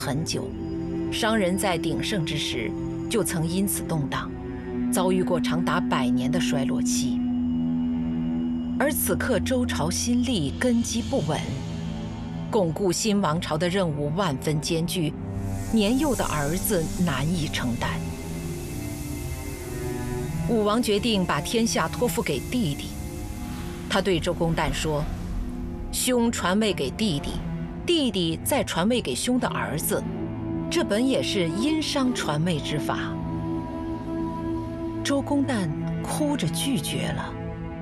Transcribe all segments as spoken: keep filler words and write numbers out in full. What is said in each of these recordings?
很久，商人在鼎盛之时就曾因此动荡，遭遇过长达百年的衰落期。而此刻周朝新立，根基不稳，巩固新王朝的任务万分艰巨，年幼的儿子难以承担。武王决定把天下托付给弟弟。他对周公旦说：“兄传位给弟弟，弟弟再传位给兄的儿子，这本也是殷商传位之法。”周公旦哭着拒绝了。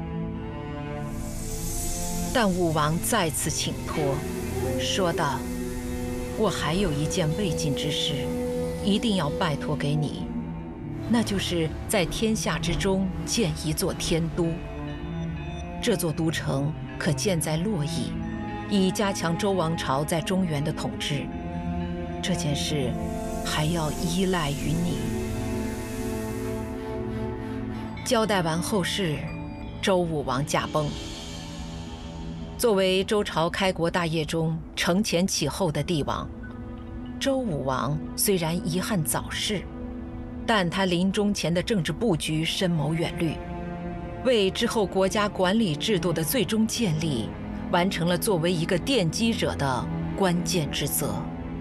但武王再次请托，说道：“我还有一件未尽之事，一定要拜托给你，那就是在天下之中建一座天都。这座都城可建在洛邑，以加强周王朝在中原的统治。这件事还要依赖于你。”交代完后事，周武王驾崩。作为周朝开国大业中承前启后的帝王，周武王虽然遗憾早逝，但他临终前的政治布局深谋远虑，为之后国家管理制度的最终建立，完成了作为一个奠基者的关键职责。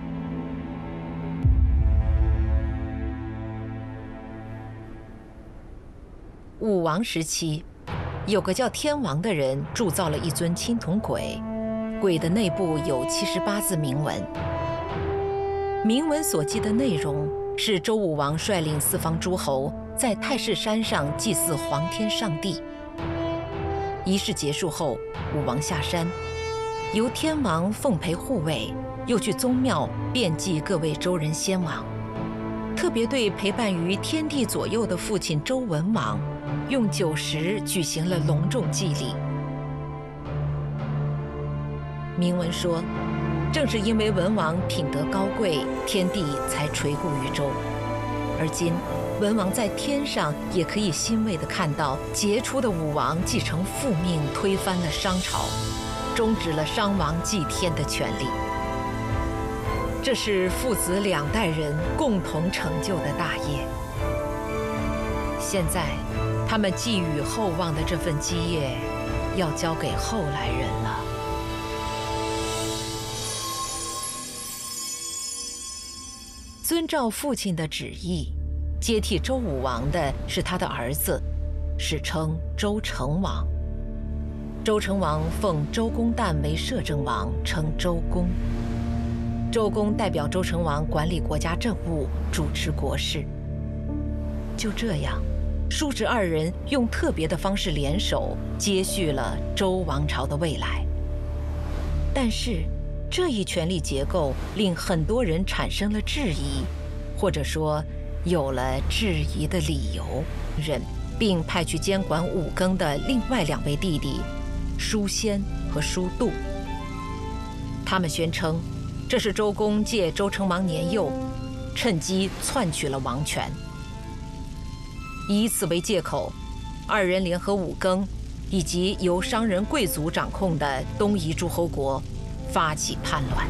武王时期，有个叫天王的人铸造了一尊青铜簋，簋的内部有七十八字铭文。铭文所记的内容是周武王率领四方诸侯在太室山上祭祀皇天上帝。仪式结束后，武王下山，由天王奉陪护卫，又去宗庙遍祭各位周人先王，特别对陪伴于天地左右的父亲周文王，用酒食举行了隆重祭礼。铭文说，正是因为文王品德高贵，天地才垂顾于周。而今，文王在天上也可以欣慰地看到杰出的武王继承父命，推翻了商朝，终止了商王祭天的权利。这是父子两代人共同成就的大业。现在，他们寄予厚望的这份基业，要交给后来人了。遵照父亲的旨意，接替周武王的是他的儿子，史称周成王。周成王奉周公旦为摄政王，称周公。周公代表周成王管理国家政务，主持国事。就这样，叔侄二人用特别的方式联手，接续了周王朝的未来。但是，这一权力结构令很多人产生了质疑，或者说有了质疑的理由，人并派去监管五更的另外两位弟弟叔先和叔度。他们宣称，这是周公借周成王年幼，趁机篡取了王权。以此为借口，二人联合五更以及由商人贵族掌控的东夷诸侯国，发起叛乱。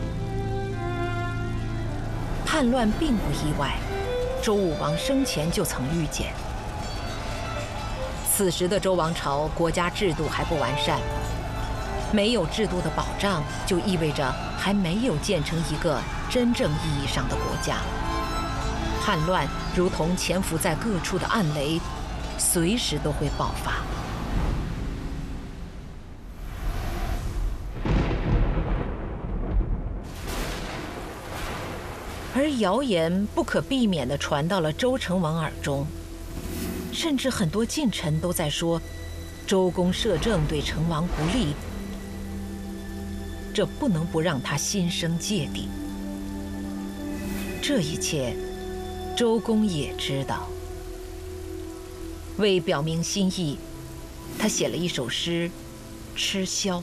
叛乱并不意外，周武王生前就曾预见。此时的周王朝国家制度还不完善，没有制度的保障，就意味着还没有建成一个真正意义上的国家。叛乱如同潜伏在各处的暗雷，随时都会爆发。而谣言不可避免地传到了周成王耳中，甚至很多近臣都在说，周公摄政对成王不利，这不能不让他心生芥蒂。这一切，周公也知道。为表明心意，他写了一首诗《吃枭》。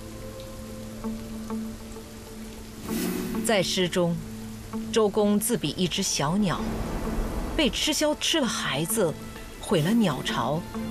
在诗中，周公自比一只小鸟，被吃枭吃了孩子，毁了鸟巢，